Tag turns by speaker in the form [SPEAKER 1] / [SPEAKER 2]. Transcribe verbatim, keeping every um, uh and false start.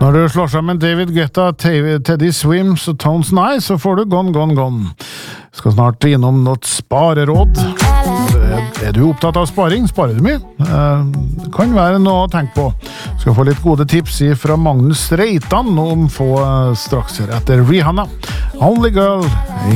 [SPEAKER 1] Når du slår sammen David Guetta, Teddy Swims og Tones Nye, så får du Gone, Gone, Gone. Skal snart innom noe spareråd. Er du opptatt av sparing? Sparer du mye? Det kan være noe å tenke på. Skal få litt gode tips fra Magnus Reitan om få straks her etter Rihanna. Only Girl.